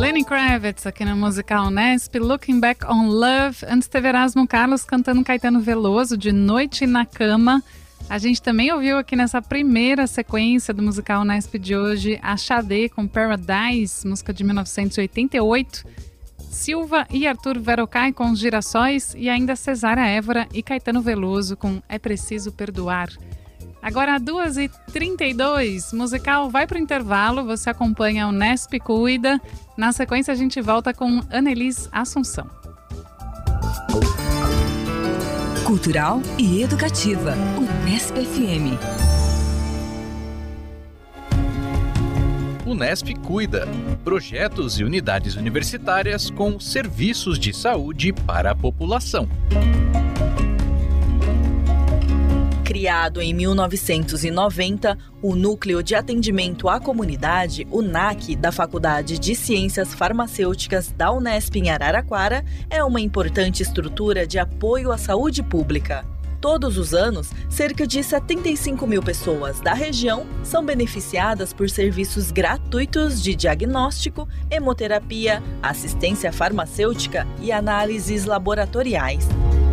Lenny Kravitz aqui no Musical Unesp, Looking Back on Love. Antes teve Erasmo Carlos cantando Caetano Veloso, De Noite na Cama. A gente também ouviu aqui nessa primeira sequência do Musical Unesp de hoje a Xadê com Paradise, música de 1988. Silva e Arthur Verocai com Girassóis e ainda Cesária Évora e Caetano Veloso com É Preciso Perdoar. Agora 2h32, musical vai para o intervalo, você acompanha o Unesp Cuida. Na sequência a gente volta com Annelise Assunção. Cultural e educativa, Unesp FM. Unesp Cuida, projetos e unidades universitárias com serviços de saúde para a população. Criado em 1990, o Núcleo de Atendimento à Comunidade, o NAC, da Faculdade de Ciências Farmacêuticas da Unesp em Araraquara, é uma importante estrutura de apoio à saúde pública. Todos os anos, cerca de 75 mil pessoas da região são beneficiadas por serviços gratuitos de diagnóstico, hemoterapia, assistência farmacêutica e análises laboratoriais.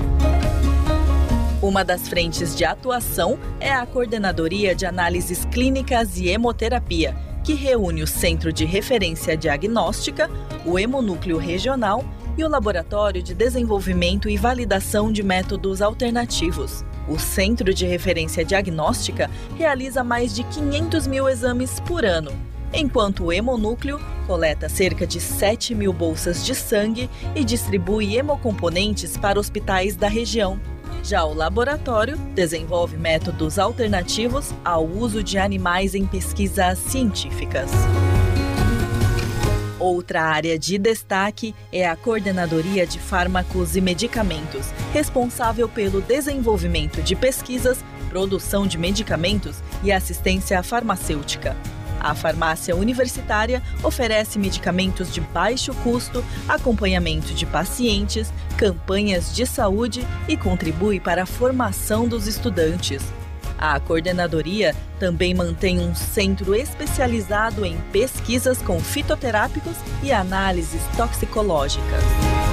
Uma das frentes de atuação é a Coordenadoria de Análises Clínicas e Hemoterapia, que reúne o Centro de Referência Diagnóstica, o Hemonúcleo Regional e o Laboratório de Desenvolvimento e Validação de Métodos Alternativos. O Centro de Referência Diagnóstica realiza mais de 500 mil exames por ano, enquanto o Hemonúcleo coleta cerca de 7 mil bolsas de sangue e distribui hemocomponentes para hospitais da região. Já o laboratório desenvolve métodos alternativos ao uso de animais em pesquisas científicas. Outra área de destaque é a Coordenadoria de Fármacos e Medicamentos, responsável pelo desenvolvimento de pesquisas, produção de medicamentos e assistência farmacêutica. A farmácia universitária oferece medicamentos de baixo custo, acompanhamento de pacientes, campanhas de saúde e contribui para a formação dos estudantes. A coordenadoria também mantém um centro especializado em pesquisas com fitoterápicos e análises toxicológicas.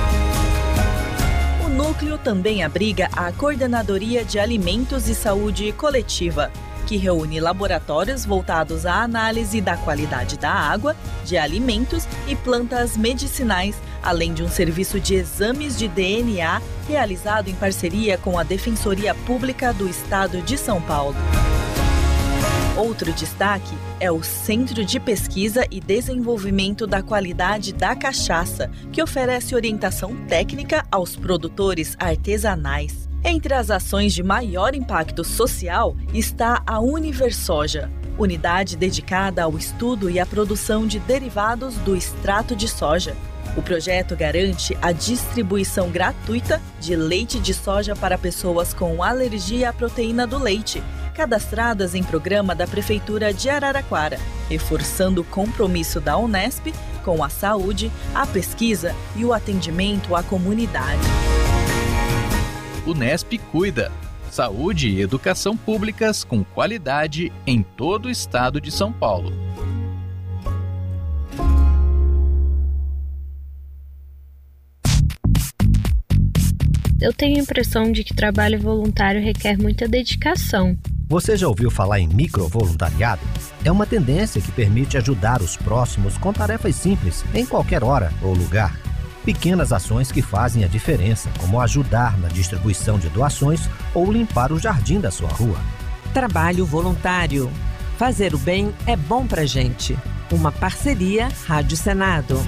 O núcleo também abriga a Coordenadoria de Alimentos e Saúde Coletiva, que reúne laboratórios voltados à análise da qualidade da água, de alimentos e plantas medicinais, além de um serviço de exames de DNA realizado em parceria com a Defensoria Pública do Estado de São Paulo. Outro destaque é o Centro de Pesquisa e Desenvolvimento da Qualidade da Cachaça, que oferece orientação técnica aos produtores artesanais. Entre as ações de maior impacto social está a Universoja, unidade dedicada ao estudo e à produção de derivados do extrato de soja. O projeto garante a distribuição gratuita de leite de soja para pessoas com alergia à proteína do leite, cadastradas em programa da Prefeitura de Araraquara, reforçando o compromisso da Unesp com a saúde, a pesquisa e o atendimento à comunidade. Unesp Cuida. Saúde e educação públicas com qualidade em todo o estado de São Paulo. Eu tenho a impressão de que trabalho voluntário requer muita dedicação. Você já ouviu falar em microvoluntariado? É uma tendência que permite ajudar os próximos com tarefas simples, em qualquer hora ou lugar. Pequenas ações que fazem a diferença, como ajudar na distribuição de doações ou limpar o jardim da sua rua. Trabalho voluntário. Fazer o bem é bom pra gente. Uma parceria Rádio Senado.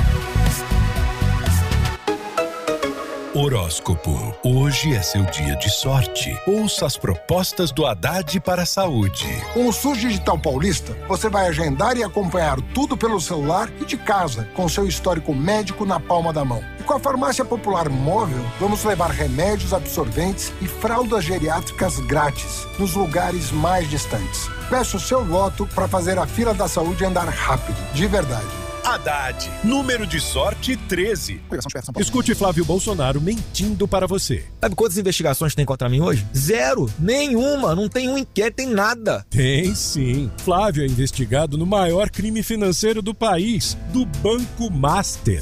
Horóscopo. Hoje é seu dia de sorte. Ouça as propostas do Haddad para a saúde. Com o SUS Digital Paulista, você vai agendar e acompanhar tudo pelo celular e de casa, com seu histórico médico na palma da mão. E com a Farmácia Popular Móvel, vamos levar remédios, absorventes e fraldas geriátricas grátis nos lugares mais distantes. Peça o seu voto para fazer a fila da saúde andar rápido, de verdade. Haddad, número de sorte 13. Escute Flávio Bolsonaro mentindo para você. Sabe quantas investigações tem contra mim hoje? 0. Nenhuma. Não tem um inquérito, tem nada. Tem sim. Flávio é investigado no maior crime financeiro do país, do Banco Master.